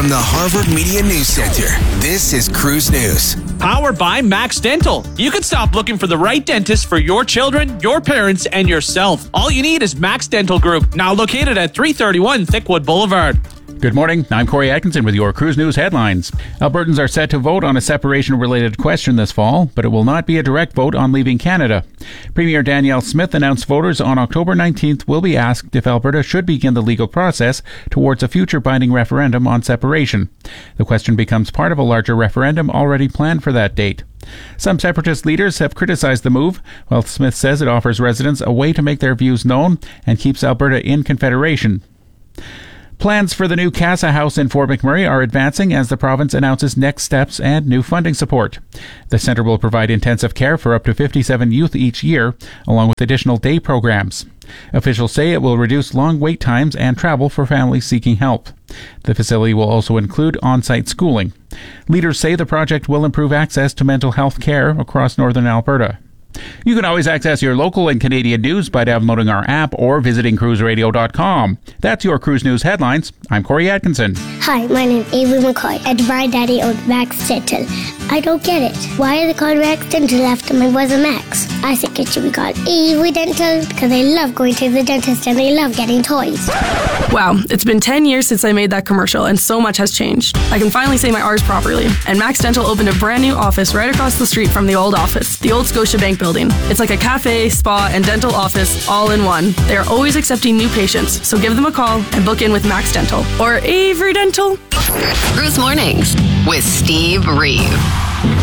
From the Harvard Media News Center, this is Cruise News. Powered by Max Dental. You can stop looking for the right dentist for your children, your parents, and yourself. All you need is Max Dental Group, now located at 331 Thickwood Boulevard. Good morning. I'm Corey Atkinson with your Cruise News headlines. Albertans are set to vote on a separation-related question this fall, but it will not be a direct vote on leaving Canada. Premier Danielle Smith announced voters on October 19th will be asked if Alberta should begin the legal process towards a future binding referendum on separation. The question becomes part of a larger referendum already planned for that date. Some separatist leaders have criticized the move, while Smith says it offers residents a way to make their views known and keeps Alberta in Confederation. Plans for the new Casa House in Fort McMurray are advancing as the province announces next steps and new funding support. The centre will provide intensive care for up to 57 youth each year, along with additional day programs. Officials say it will reduce long wait times and travel for families seeking help. The facility will also include on-site schooling. Leaders say the project will improve access to mental health care across northern Alberta. You can always access your local and Canadian news by downloading our app or visiting cruiseradio.com. That's your Cruise News headlines. I'm Corey Atkinson. Hi, my name is Avery McCoy, and my daddy owns Max Dental. I don't get it. Why are they called Max Dental after my brother Max? I think it should be called Avery Dental because they love going to the dentist and they love getting toys. Wow, it's been 10 years since I made that commercial and so much has changed. I can finally say my R's properly. And Max Dental opened a brand new office right across the street from the old office, the old Scotiabank building. It's like a cafe, spa, and dental office all in one. They are always accepting new patients, so give them a call and book in with Max Dental or Avery Dental. Cruise Mornings with Steve Reeve.